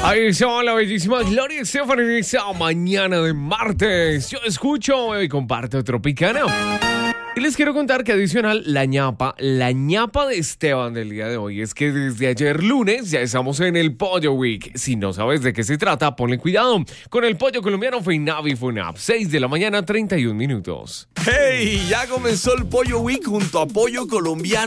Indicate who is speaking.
Speaker 1: Ahí está la bellísima Gloria Estefan en esta mañana de martes. Yo escucho y comparto Tropicana. Y les quiero contar que adicional, la ñapa de Esteban del día de hoy es que desde ayer lunes ya estamos en el Pollo Week. Si no sabes de qué se trata, ponle cuidado. Con el pollo colombiano FEINAVI FUNAP, 6 de la mañana, 31 minutos.
Speaker 2: ¡Hey! Ya comenzó el Pollo Week junto a Pollo Colombiano.